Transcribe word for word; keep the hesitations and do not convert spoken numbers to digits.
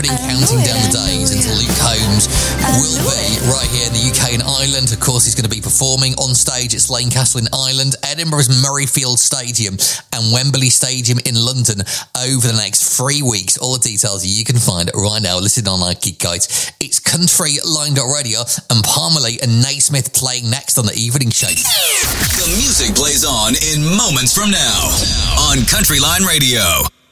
evening, counting down the days until Luke Combs will be right here in the U K and Ireland. Of course, he's going to be performing on stage at Slane Castle in Ireland, Edinburgh's Murrayfield Stadium and Wembley Stadium in London over the next three weeks. All the details you can find right now. Listen on our Geek Guide. It's Country Line Radio and Parmalee and Naismith playing next on the evening show. The music plays on in moments from now on Country Line Radio.